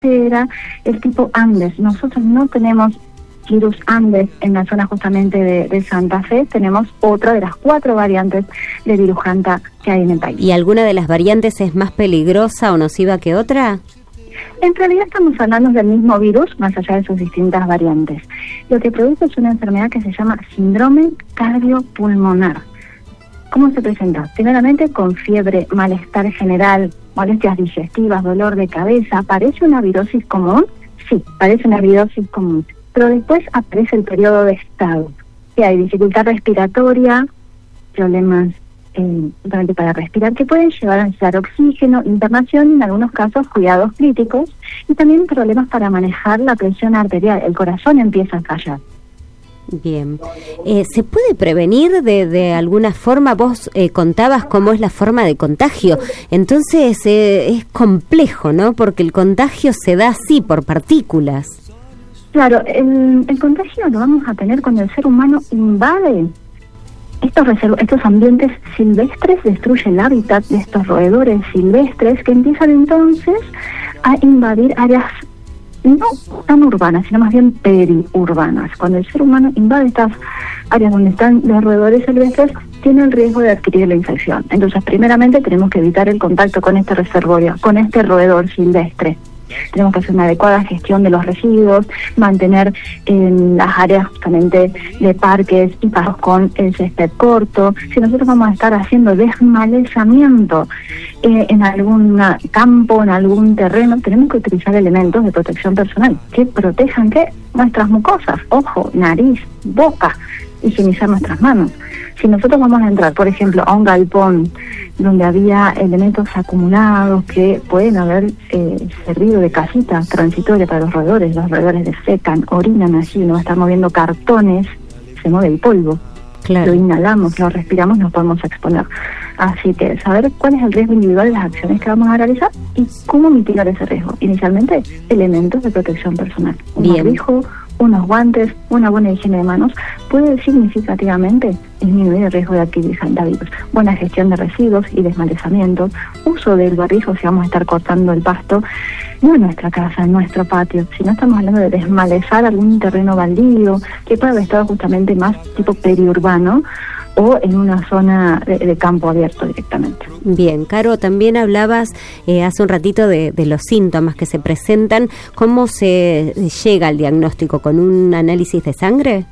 era el tipo Andes. Nosotros no tenemos virus Andes en la zona justamente de Santa Fe, tenemos otra de las 4 variantes de virus Hanta que hay en el país. ¿Y alguna de las variantes es más peligrosa o nociva que otra? En realidad estamos hablando del mismo virus, más allá de sus distintas variantes. Lo que produce es una enfermedad que se llama síndrome cardiopulmonar. ¿Cómo se presenta? Primeramente con fiebre, malestar general, molestias digestivas, dolor de cabeza. ¿Parece una virosis común? Sí, parece una virosis común. Pero después aparece el periodo de estado, que hay dificultad respiratoria, problemas para respirar, que pueden llevar a necesitar oxígeno, internación y en algunos casos cuidados críticos, y también problemas para manejar la presión arterial. El corazón empieza a fallar. Bien. ¿Se puede prevenir de alguna forma? Vos contabas cómo es la forma de contagio. Entonces es complejo, ¿no? Porque el contagio se da así, por partículas. Claro, el contagio lo vamos a tener cuando el ser humano invade estos ambientes silvestres, destruye el hábitat de estos roedores silvestres que empiezan entonces a invadir áreas no tan urbanas, sino más bien periurbanas. Cuando el ser humano invade estas áreas donde están los roedores silvestres, tiene el riesgo de adquirir la infección. Entonces, primeramente tenemos que evitar el contacto con este reservorio, con este roedor silvestre. Tenemos que hacer una adecuada gestión de los residuos, mantener en las áreas justamente de parques y pastos con el césped corto. Si nosotros vamos a estar haciendo desmalezamiento en algún campo, en algún terreno, tenemos que utilizar elementos de protección personal que protejan nuestras mucosas, ojo, nariz, boca, higienizar nuestras manos. Si nosotros vamos a entrar, por ejemplo, a un galpón donde había elementos acumulados que pueden haber servido de casita transitoria para los roedores defecan, orinan allí, nos están moviendo cartones, se mueve el polvo. Claro. Lo inhalamos, lo respiramos, nos podemos exponer. Así que saber cuál es el riesgo individual de las acciones que vamos a realizar y cómo mitigar ese riesgo. Inicialmente, elementos de protección personal. Un barbijo, unos guantes, una buena higiene de manos puede significativamente disminuir el riesgo de adquirir hantavirus. Buena gestión de residuos y desmalezamiento, uso del barbijo si vamos a estar cortando el pasto, no en nuestra casa, en nuestro patio, si no estamos hablando de desmalezar algún terreno baldío que puede haber estado justamente más tipo periurbano o en una zona de campo abierto directamente. Bien, Caro, también hablabas hace un ratito de los síntomas que se presentan. ¿Cómo se llega al diagnóstico? ¿Con un análisis de sangre?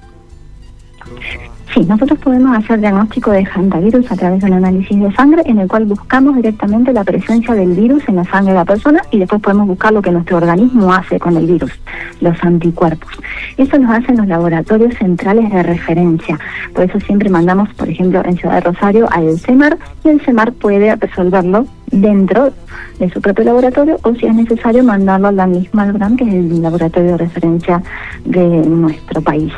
Sí, nosotros podemos hacer diagnóstico de hantavirus a través de un análisis de sangre en el cual buscamos directamente la presencia del virus en la sangre de la persona y después podemos buscar lo que nuestro organismo hace con el virus, los anticuerpos. Eso lo hacen los laboratorios centrales de referencia. Por eso siempre mandamos, por ejemplo, en Ciudad de Rosario al CEMAR y el CEMAR puede resolverlo dentro de su propio laboratorio o si es necesario mandarlo a la misma Malbrán, que es el laboratorio de referencia de nuestro país.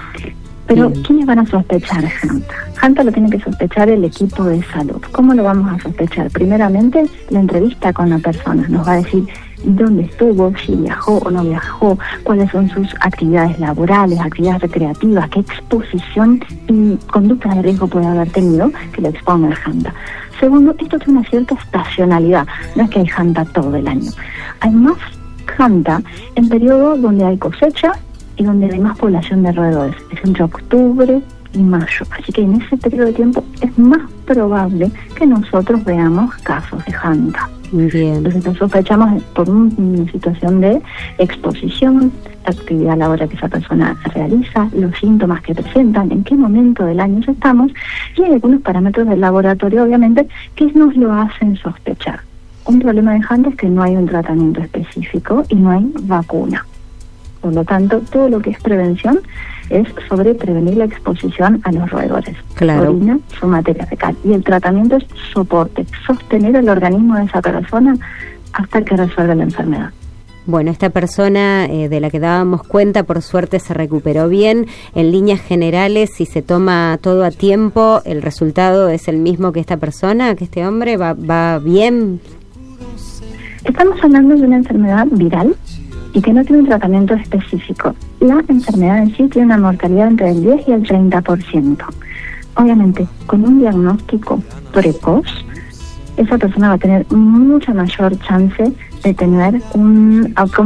Pero, ¿quiénes van a sospechar Hanta? Hanta lo tiene que sospechar el equipo de salud. ¿Cómo lo vamos a sospechar? Primeramente, la entrevista con la persona. Nos va a decir dónde estuvo, si viajó o no viajó, cuáles son sus actividades laborales, actividades recreativas, qué exposición y conductas de riesgo puede haber tenido que lo exponga el Hanta. Segundo, esto tiene una cierta estacionalidad. No es que hay Hanta todo el año. Hay más Hanta en periodo donde hay cosecha y donde hay más población de roedores, es entre octubre y mayo. Así que en ese periodo de tiempo es más probable que nosotros veamos casos de Hanta. Bien. Entonces nos sospechamos por una situación de exposición, la actividad laboral que esa persona realiza, los síntomas que presentan, en qué momento del año estamos, y hay algunos parámetros del laboratorio, obviamente, que nos lo hacen sospechar. Un problema de Hanta es que no hay un tratamiento específico y no hay vacuna. Por lo tanto, todo lo que es prevención es sobre prevenir la exposición a los roedores. Claro. Orina, su materia fecal. Y el tratamiento es soporte, sostener el organismo de esa persona hasta que resuelva la enfermedad. Bueno, esta persona de la que dábamos cuenta, por suerte se recuperó bien. En líneas generales, si se toma todo a tiempo, ¿el resultado es el mismo que esta persona, que este hombre? ¿Va bien? Estamos hablando de una enfermedad viral y que no tiene un tratamiento específico. La enfermedad en sí tiene una mortalidad entre el 10 y el 30%. Obviamente, con un diagnóstico precoz, esa persona va a tener mucha mayor chance de tener un outcome